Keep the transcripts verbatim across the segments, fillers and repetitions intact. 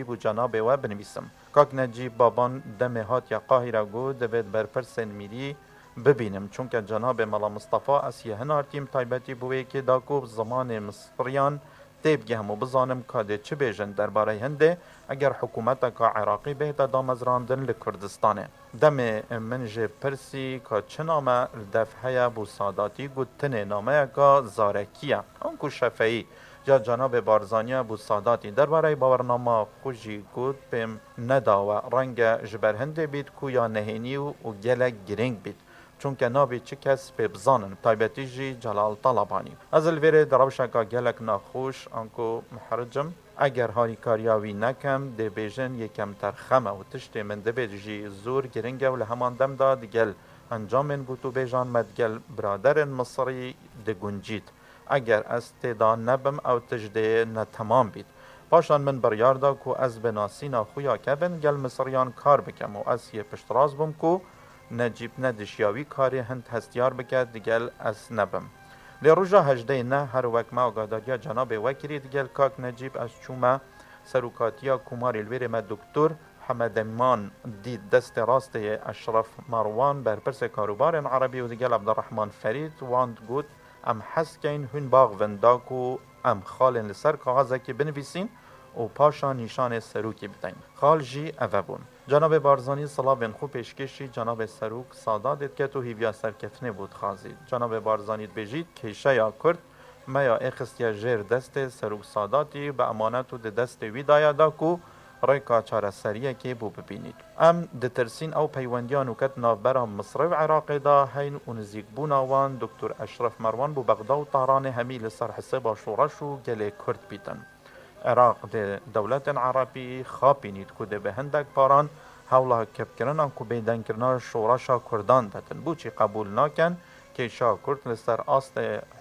نجیب و جناب و بنویسم. کاک نجیب بابان دم هات یا قاهره گو دبید برپرسن میری ببینم، چونکه جناب ملا مصطفی اسیه هنارتیم تایبتی بوی که داکو زمان مصریان تیب همو بزانم کاده چه بیجن درباره هنده اگر حکومت که عراقی بهتا دامزراندن لکردستانه. دم من جه پرسی که چه نامه دفعه بو ساداتی گوتنه نامه که زارکیه انکو شفایی جا جناب بارزانی بو ساداتی درباره باورنامه خوشی گوت پیم نداوه رنگ جبر هنده بید کو یا نهینی و گلک گرنگ بید چونکه نابی چه کس به بزانن تایبتی جی جلال طلبانی. از الویره دروشکا گلک ناخوش انکو محرجم اگر هاری کاریاوی نکم ده بیجن یکم ترخمه و تشتی من ده بیج جی زور گرنگه و لهمان دم دا دگل انجام من بوتو بیجان مدگل برادر مصری ده گنجید اگر از تیدا نبم او تجده نتمام بید. پاشان من بریار دا کو از بناسینا خویا کبن گل مصریان کار بکم و از یه پشتراز بم کو نجیب ندشیاوی کاری هند هستیار بکد دیگل از نبم. لی روژا هجده نه هر وک ما آگاداریا جناب وکری دیگل کاک نجیب از چوما سروکاتیا کمار الویر ما دکتر حمد امان دید دست راست اشرف مروان برپرس کاروبار عربی و دیگل عبدالرحمن فرید واند گود ام حس کین هن باغ ونداکو ام خالن لسر کاغذه که بنویسین و پاشا نشان سروکی بدین. خال جی اوبون. جناب بارزانی صلاح خوب پیشکشی جناب سروک سادات که تو هیویا سرکفنه بود خازید. جناب بارزانی بجید کیشه یا کرد ما یا اخستیا جر دست سروک ساداتی به امانت و دست ویدایا دا کو ریکا چاره سریه که بو ببینید. ام دترسین او پیوندیان وکت نافبرا مصر و عراق دا هین و نزیک بوناوان دکتر اشرف مروان بو بغدا و طاران همی لسر حسابا شورش و گل کرد بیتن. عراق ده دولت عربی خاپینید که ده به هندک پاران حوله کبکرن که بیدن کرنا شورشا کردان دتن بوچی قبول ناکن که شا کرد لسر آست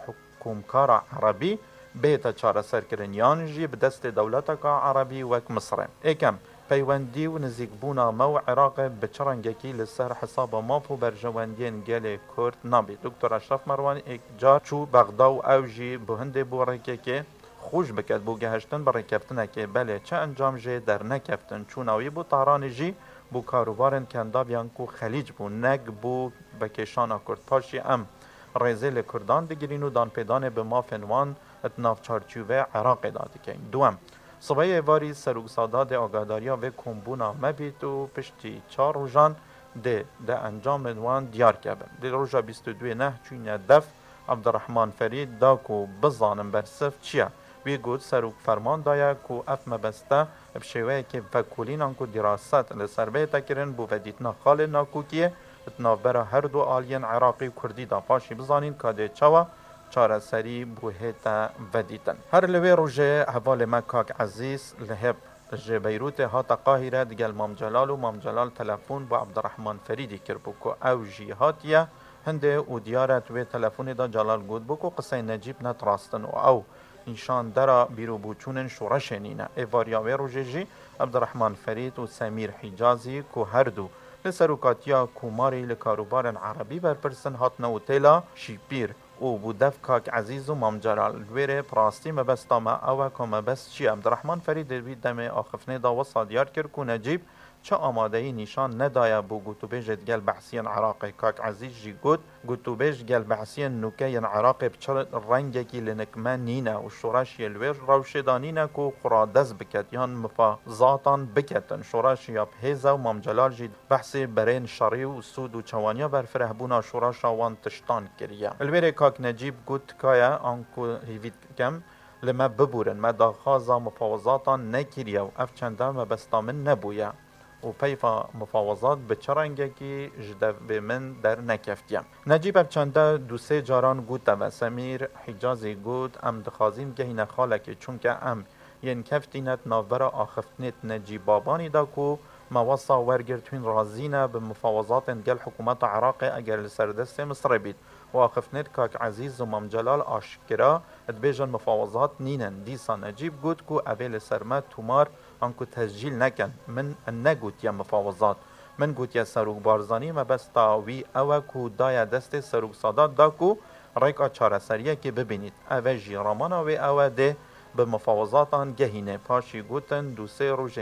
حکومکار عربی بیتا چاره سر کرن یانجی به دست دولت که عربی وک مصر. ایکم پیوندی و نزیک بونا مو عراق بچرنگکی لسر حساب مافو برجواندین گل کرد نابی. دکتر اشرف مروان ایک جار چو بغدا و اوجی بهنده بورکه که خوش بکد بو گهشتن برای کفتنه که بله چه انجام جه در نکفتن چوناوی بو طاران جی بو کاروبارن کندابیان کو خلیج بو نگ بو بکشانا کرد پاشی ام ریزه لکردان دگیرین و دان پیدان به ما فنوان اتناف چارچوبه عراق دادی که دوم صبای واری سروک ساداد آگاداریا و کمبونا مبیت و پشتی چار روژان ده ده انجام وان دیار کبن ده روژا بیست و دو نه چون دف عبدالرحمن فرید دا کو بزانم برسف چیه وی گود سروک فرمان دایا کو اف مبسته بشوه که فکولین انکو دراست لسر بیتا کرن بو ودیتنا خال ناکوکیه اتناف برا هر دو آلین عراقی و کردی دا پاشی بزانین که ده چوا چاره سری بو هیتا ودیتن. هر لوی روژه حوال مکاک عزیز لحب جه بیروت هاتا قاهره دیگل مام جلال و مام جلال تلفون با عبدالرحمن فریدی کر بکو او جی هاتیه هنده و دیارت و تلفون دا جلال گود بکو قصه نجیب نتراستن و او نشان درا بیرو بوچونن شورشنینه ایواریاوی روژه جی عبدالرحمن فرید و سمیر حجازی که هر دو لسروکاتیا کوماری لکاروبار عربی برپرسن هات نوتیلا شیپیر او بودف کاک عزیز و مام جلال ویره پراستی مبستا ما اوه که مبست چی عبدالرحمن فرید دوید دم آخفنه دا وصا دیار کر که نجیب چه آماده ای نشان ندایا بو گوتو بیجت گل بحثین عراقی کاک عزیز جی گوت گوتو بیج گل بحثین نوکین عراقی بچر رنگی که لنکمه نینه و شورش یلویر روشدانینه که قرادز بکت یان مفاضاتان بکتن شورش یا بهیزه و مامجلال جی بحث برین شری و سود و چوانیا برفره بونا شورش وان تشتان کریه الویر کاک نجیب گوت کایا آنکو هیوید کم لما ببورن ما داخازا مفاوضاتان نکریه و اف چنده مبستامن نبویه و پیفا مفاوضات به چرنگه که جدف به من در نکفتیم. نجیب اب چنده دو سه جاران گوته و سمیر حجازی گود ام دخازیم گهی نخاله که چونکه ام ین کفتینت ناورا آخفتنیت نجیب بابانی دا کو مواسا ورگرتوین رازینه به مفاوضات انگل حکومت عراق اگر لسردست مصر بید و آخفتنیت کاک عزیز و مام جلال آشکرا ادبیجن مفاوضات نینن دیسا نجیب گود کو اویل سرمت تومار انکو تسجیل نکن من نگوت یا مفاوضات من گوت یا سروک بارزانی ما بس تاوی او کو دای دست سروک سادات دا کو ریکا چاره سریه که ببینید او جی رامانا و او ده به مفاوضاتان گهینه پاشی گوتن دو سه روژه